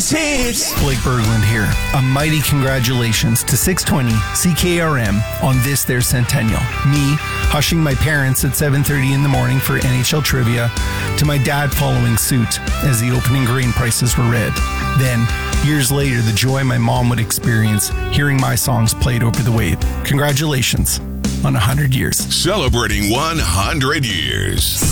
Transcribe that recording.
greatest hits. Blake Berglund here. A mighty congratulations to 620 CKRM on this their centennial. Me hushing my parents at 7:30 in the morning for NHL trivia, to my dad following suit as the opening grain prices were read. Then, years later, the joy my mom would experience hearing my songs played over the wave. Congratulations on 100 years. Celebrating 100 years.